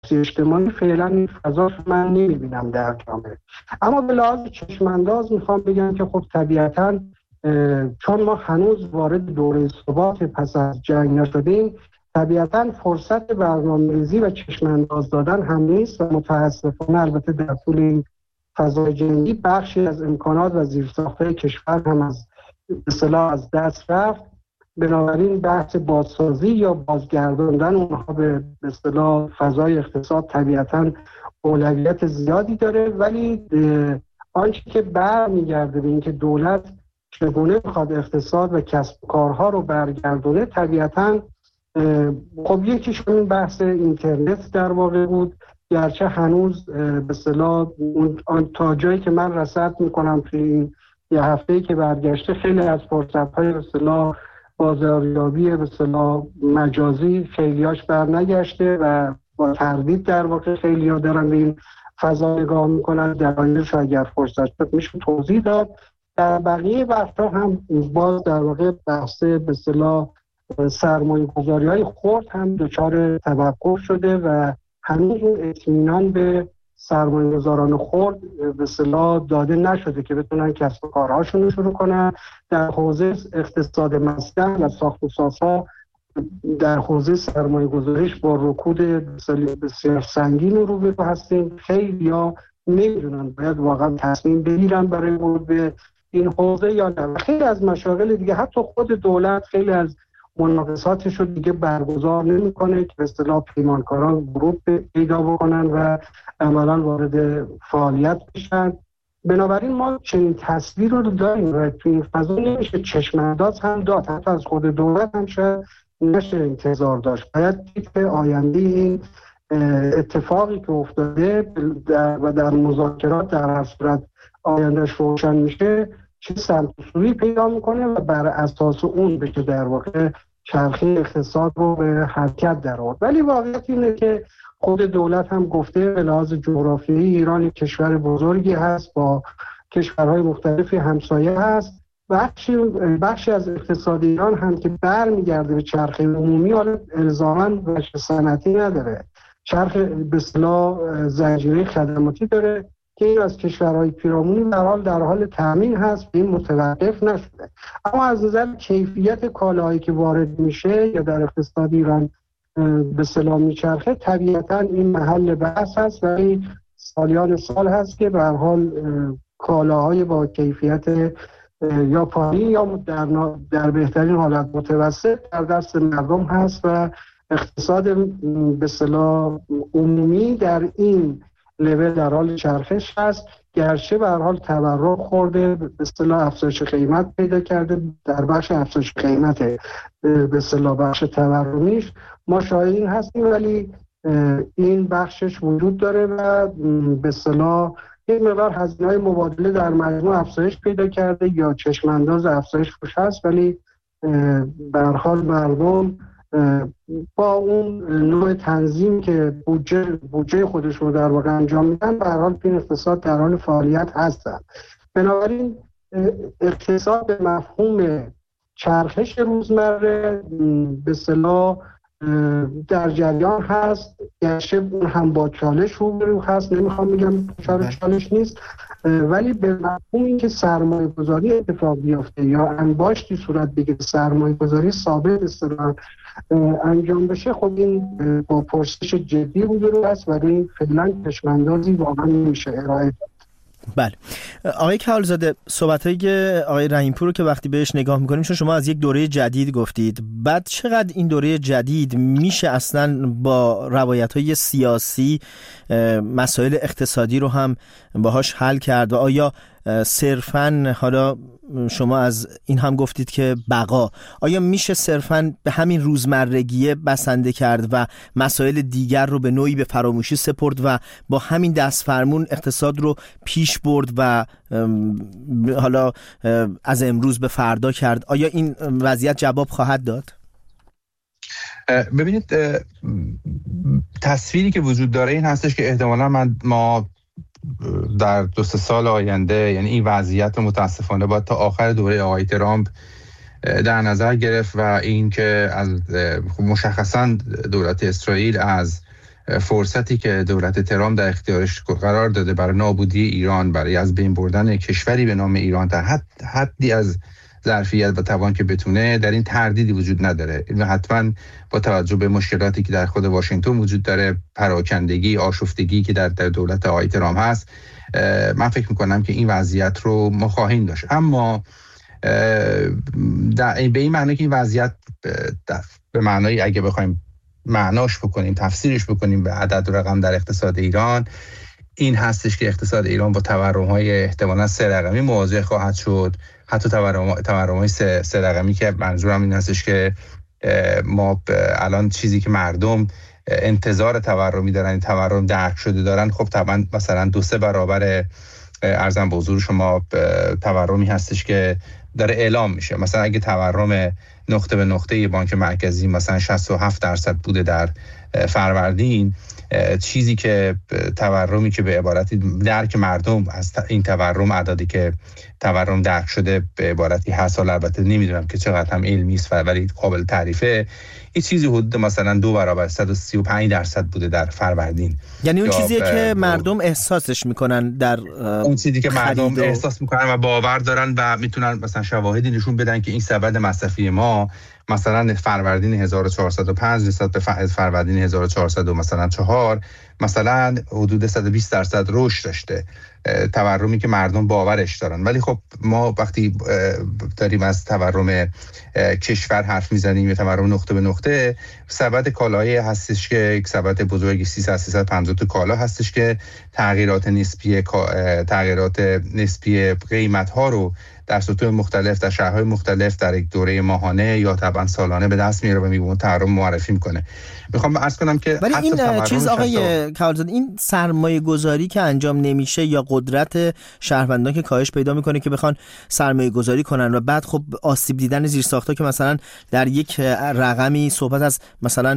اجتماعی فعلا این فضا من نمیبینم در جامعه. اما به لحاظ چشمانداز میخوام بگم که خب طبیعتاً چون ما هنوز وارد دوره ثبات پس از جنگ نشدیم، طبیعتاً فرصت برنامه‌ریزی و چشمانداز دادن هم نیست و متاسفانه البته در طول این فضای جنگی بخشی از امکانات و زیرساخت‌های کشور هم از اصطلاح از دست رفت. بنابراین بحث بازسازی یا بازگرداندن اونها به اصطلاح فضای اقتصاد طبیعتاً اولویت زیادی داره، ولی آنچه که برمیگرده به اینکه دولت چگونه میخواد اقتصاد و کسب و کارها رو برگردونه، طبیعتاً خب یکیش این بحث اینترنت در واقع بود، گرچه هنوز به اصطلاح تا جایی که من رصد میکنم توی این یه هفته‌ای که برگشته خیلی از فرصت‌های به اصطلاح بازاریابی به اصطلاح مجازی خیلیاش برنگشته و با تردید در واقع خیلی‌ها دارن به این فضا نگاه میکنن. در آینده اگر فرصت شد میشه توضیح داد. در بقیه بخش‌ها هم باز در واقع بحث به اصطلاح سرمایه‌گذاری‌های خرد هم دچار توقف شده و هنوز اون اطمینان به سرمایه‌گذاران خرد به اصطلاح داده نشده که بتونن کسب و کارهاشون رو شروع کنن. در حوزه اقتصاد مسکن و ساخت و سازها در حوزه سرمایه‌گذاریش با رکود بسیار سنگین روبرو هستیم. خیلی‌ها نمی‌دونن باید واقعا تصمیم بگیرن برای ورود به این حوزه یا نه. خیلی از مشاغل دیگه حتی خود دولت خیلی از مناقصاتش رو دیگه برگزار نمی‌کنه که به اصطلاح پیمانکاران ورود پیدا بکنن و عملاً وارد فعالیت بشن. بنابراین ما چنین تصویر رو داریم و توی این فضا نمیشه چشم‌انداز هم داد. حتی از خود دولت هم شاید نشه انتظار داشت. باید دید که آینده این اتفاقی که افتاده و در مذاکرات در هر صورت آیندهش روشن میشه چه سمت و سویی پیدا میکنه و بر اساس اون بشه در واقع چرخه اقتصاد رو به حرکت در آورد. ولی واقعیت اینه که خود دولت هم گفته به لحاظ جغرافیایی ایران کشور بزرگی هست، با کشورهای مختلفی همسایه هست. بخشی از اقتصاد ایران هم که برمیگرده به چرخه عمومی، حالا الزاماً بخش صنعتی نداره، چرخه به اصطلاح زنجیره خدماتی داره که این از کشورهای پیرامونی در حال تامین هست، این متوقف نشده. اما از نظر کیفیت کالاهایی که وارد میشه یا در اقتصاد ایران به اصطلاح میچرخه، طبیعتاً این محل بحث هست و این سالیان سال هست که به هر حال کالاهای با کیفیت یا پایین یا در بهترین حالت متوسط در دست مردم هست و اقتصاد به اصطلاح عمومی در این لول در حال چرخش هست. گرچه به هر حال تورم خورده، به اصطلاح افزایش قیمت پیدا کرده، در بخش افزایش قیمت به اصطلاح بخش تورمیش ما شاهدین هستیم، ولی این بخشش وجود داره و به اصطلاح یک مقدار هزینه‌های مبادله در مجموع افزایش پیدا کرده یا چشمانداز افزایش روش هست، ولی به هر حال مردم با اون نوع تنظیم که بودجه خودشون رو در واقع انجام میدن به هر حال این اقتصاد در حال فعالیت هستن. بنابراین اقتصاد به مفهوم چرخش روزمره به اصطلاح در جریان هست، گرچه اون هم با چالش روبرو هست، نمیخوام بگم چالش نیست، ولی به مفهوم این که سرمایه گذاری اتفاق بیفته یا انباشتی صورت بگیره، سرمایه گذاری ثابت اصطلاحاً انجام بشه، خب این با پرسش جدی روبرو هست و این فعلا چشماندازی واقعا نمیشه ارائه داد. بله آقای کهالزاده، صحبت‌های آقای رحیم‌پور رو که وقتی بهش نگاه می‌کنیم، چون شما از یک دوره جدید گفتید، بعد چقدر این دوره جدید میشه اصلاً با روایت‌های سیاسی مسائل اقتصادی رو هم باهاش حل کرد و آیا صرفاً، حالا شما از این هم گفتید که بقا، آیا میشه صرفاً به همین روزمرگی بسنده کرد و مسائل دیگر رو به نوعی به فراموشی سپرد و با همین دست فرمون اقتصاد رو پیش برد و حالا از امروز به فردا کرد؟ آیا این وضعیت جواب خواهد داد؟ ببینید، تصویری که وجود داره این هستش که احتمالاً ما در 2-3 سال آینده، یعنی این وضعیت متاسفانه باید تا آخر دوره آقای ترامپ در نظر گرفت و این که از مشخصاً دولت اسرائیل از فرصتی که دولت ترامپ در اختیارش قرار داده برای نابودی ایران، برای از بین بردن کشوری به نام ایران در حدی از ظرفیت و توان که بتونه، در این تردیدی وجود نداره و حتما با توجه به مشکلاتی که در خود واشنگتن وجود داره، پراکندگی، آشفتگی که در دولت آقای ترامپ هست، من فکر میکنم که این وضعیت رو ما خواهیم داشت. اما به این معنی که این وضعیت به معنای اگه بخوایم معناش بکنیم، تفسیرش بکنیم به عدد و رقم در اقتصاد ایران، این هستش که اقتصاد ایران با تورم‌های احتمالاً 3 رقمی مواجه خواهد شد. حتی تورم‌های 3 رقمی که منظورم این هستش که ما الان چیزی که مردم انتظار تورمی دارن، تورم درک شده دارن، خب طبعا مثلا 2-3 برابر ارزم به حضور شما تورمی هستش که داره اعلام میشه. مثلا اگه تورم نقطه به نقطه بانک مرکزی مثلا 67% بوده در فروردین، چیزی که تورمی که به عبارتی درک مردم از این تورم، عددی که تورم درک شده به عبارتی هست، حالا البته نمیدونم که چقدر هم علمی است ولی قابل تعریفه، این چیزی حدود مثلا 2 برابر 135% بوده در فروردین. یعنی اون چیزیه که مردم احساسش میکنن، در اون چیزی که مردم احساس میکنن و باور دارن و میتونن مثلا شواهدی نشون بدن که این سبد مصرفی ما مثلا فروردین 1405 نسبت به فروردین 1400 مثلا 4 مثلا حدود 120% رشد داشته، تورمی که مردم باورش دارن. ولی خب ما وقتی داریم از تورم کشور حرف میزنیم یا تورم نقطه به نقطه، سبد کالایی هستش که یک سبد بزرگی 350 تا کالا هستش که تغییرات نسبی قیمت ها رو در سطوح مختلف در شهرهای مختلف در یک دوره ماهانه یا طبعا سالانه به دست میاره و میگه تورم معرفی میکنه. میخوام عرض کنم که ولی این چیز آقای کالزاده، این سرمایه گذاری که انجام نمیشه یا قدرت شهروندان که کاهش پیدا میکنه که بخوان سرمایه گذاری کنن و بعد خب آسیب دیدن زیرساخت‌ها که مثلا در یک رقمی صحبت از مثلا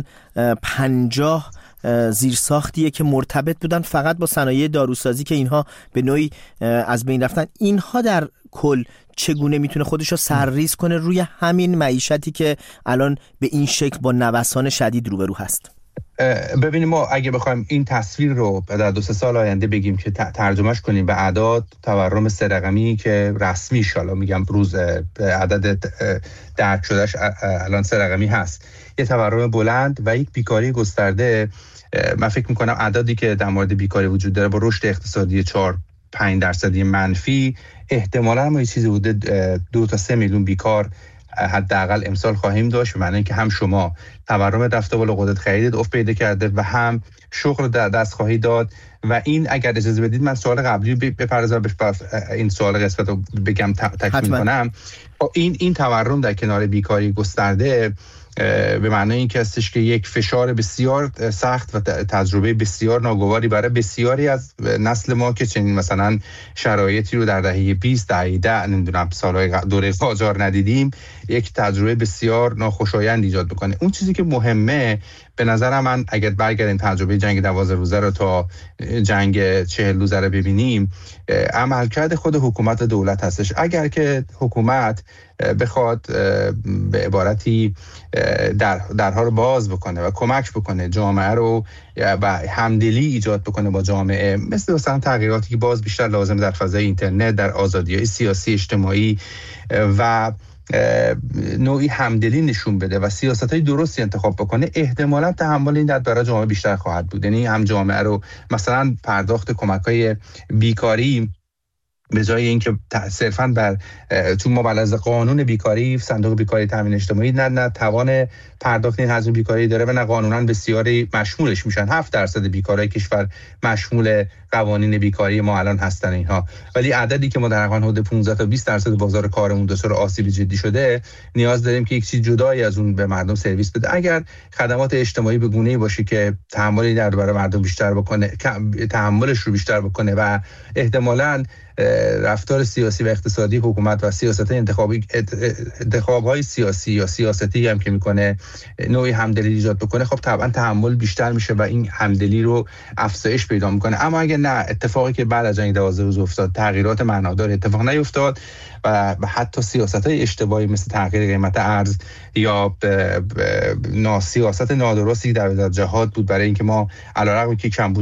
50 زیرساختیه که مرتبط بودن فقط با صنایع داروسازی که اینها به نوعی از بین رفتن، اینها در کل چگونه میتونه خودش رو سرریز کنه روی همین معیشتی که الان به این شکل با نوسان شدید روبرو هست؟ ببینیم ما اگه بخوایم این تصویر رو در 2-3 سال آینده بگیم که ترجمهش کنیم به اعداد، تورم 3 رقمی که رسمی حالا میگم روز عدد درک شدهش الان 3 رقمی هست، یه تورم بلند و یک بیکاری گسترده، من فکر میکنم عددی که در مورد بیکاری وجود داره با رشد اقتصادی 4-5% منفی، احتمالاً ما یه چیزی بوده 2 تا 3 میلیون بیکار حداقل امسال خواهیم داشت، به معنی اینکه هم شما تورم رفته بالا، قدرت خرید افت پیدا کرده و هم شغل دست خواهی داد. و این اگر اجازه بدید من سوال قبلی بپردازم، این سوال قسمت رو بگم تکمیل کنم. این تورم در کنار بیکاری گسترده به معنی این که هستش که یک فشار بسیار سخت و تجربه بسیار ناگواری برای بسیاری از نسل ما که چنین مثلا شرایطی رو در دهه 20 دهه 10 نمیدونم سالهای دوره قاجار ندیدیم، یک تجربه بسیار ناخوشایند ایجاد بکنه. اون چیزی که مهمه به نظر من اگر برگردیم تجربه جنگ 12 روزه رو تا جنگ 40 روزه رو ببینیم، عملکرد خود حکومت و دولت هستش. اگر که حکومت بخواد به عبارتی درها رو باز بکنه و کمک بکنه جامعه رو و همدلی ایجاد بکنه با جامعه، مثلا تغییراتی که باز بیشتر لازم در فضای اینترنت، در آزادی‌های سیاسی اجتماعی و نوعی همدلی نشون بده و سیاست‌های درستی انتخاب بکنه، احتمالاً تحمل این درد برای جامعه بیشتر خواهد بود. یعنی هم جامعه رو مثلا پرداخت کمک‌های بیکاری به جای اینکه صرفاً بر چون ما بر از قانون بیکاری، صندوق بیکاری تامین اجتماعی نه توان پرداخت این حجم بیکاری داره و نه قانوناً بسیاری مشمولش میشن. 7% بیکارای کشور مشمول قوانین بیکاری ما الان هستن اینها، ولی عددی که ما در حدود 15 تا 20% بازار کارمون دچار آسیب جدی شده، نیاز داریم که یک چیز جدایی از اون به مردم سرویس بده. اگر خدمات اجتماعی به گونه‌ای باشه که تحملی در برای مردم بیشتر بکنه، تحملش رو بیشتر بکنه و احتمالاً رفتار سیاسی و اقتصادی حکومت و سیاست انتخاب‌های سیاسی یا سیاستی هم که میکنه نوعی همدلی ایجاد بکنه، خب طبعا تحمل بیشتر میشه و این همدلی رو افزایش پیدا میکنه. اما اگه نه، اتفاقی که بعد از جنگ 12 روز افتاد، تغییرات معنادار اتفاق نیفتاد و حتی سیاست‌های اشتباهی مثل تغییر قیمت ارز یا سیاست نادرستی در وزارت جهاد بود برای اینکه ما علیرغم که کمبود